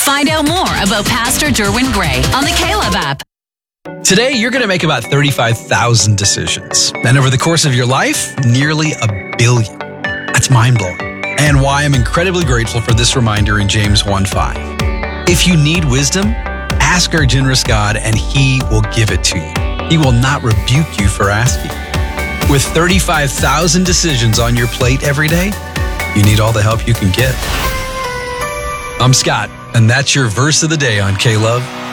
Find out more about Pastor Derwin Gray on the Caleb app. Today, you're going to make about 35,000 decisions. And over the course of your life, nearly 1 billion. That's mind-blowing. And why I'm incredibly grateful for this reminder in James 1:5. If you need wisdom, ask our generous God and He will give it to you. He will not rebuke you for asking. With 35,000 decisions on your plate every day, you need all the help you can get. I'm Scott, and that's your verse of the day on K-Love.